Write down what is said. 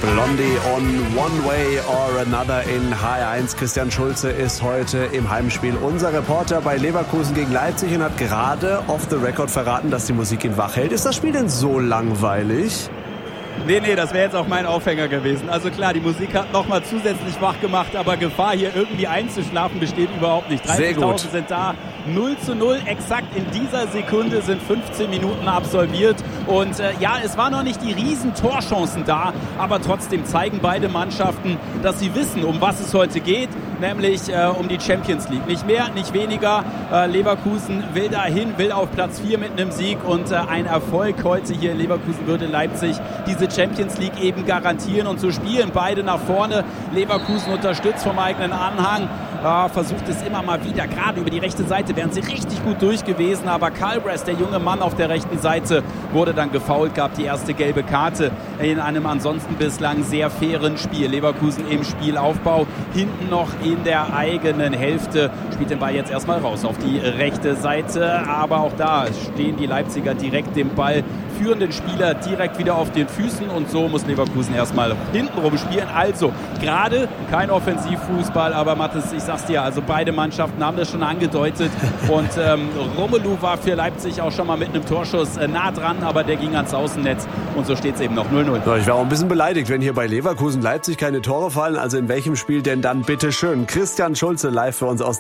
Blondie on One Way or Another in H1. Christian Schulze ist heute im Heimspiel unser Reporter bei Leverkusen gegen Leipzig und hat gerade off the record verraten, dass die Musik ihn wach hält. Ist das Spiel denn so langweilig? Nee, das wäre jetzt auch mein Aufhänger gewesen. Also klar, die Musik hat nochmal zusätzlich wach gemacht, aber Gefahr hier irgendwie einzuschlafen besteht überhaupt nicht. 30.000 sind da, 0:0, exakt in dieser Sekunde sind 15 Minuten absolviert und es waren noch nicht die riesen Torchancen da, aber trotzdem zeigen beide Mannschaften, dass sie wissen, um was es heute geht, nämlich um die Champions League. Nicht mehr, nicht weniger. Leverkusen will dahin, will auf Platz 4 mit einem Sieg und ein Erfolg heute hier in Leverkusen würde Leipzig diese Champions League eben garantieren und so spielen beide nach vorne. Leverkusen unterstützt vom eigenen Anhang, versucht es immer mal wieder, gerade über die rechte Seite wären sie richtig gut durch gewesen, aber Calbres, der junge Mann auf der rechten Seite, wurde dann gefoult, gab die erste gelbe Karte in einem ansonsten bislang sehr fairen Spiel. Leverkusen im Spielaufbau, hinten noch in der eigenen Hälfte, spielt den Ball jetzt erstmal raus auf die rechte Seite, aber auch da stehen die Leipziger direkt dem Ball, führen den Spieler direkt wieder auf den Füßen und so muss Leverkusen erstmal hintenrum spielen. Also gerade kein Offensivfußball, aber Mathis, ich sag's dir, also beide Mannschaften haben das schon angedeutet und Romelu war für Leipzig auch schon mal mit einem Torschuss nah dran, aber der ging ans Außennetz und so steht's eben noch 0:0. Ich wäre auch ein bisschen beleidigt, wenn hier bei Leverkusen Leipzig keine Tore fallen. Also in welchem Spiel denn dann bitte schön? Christian Schulze live für uns aus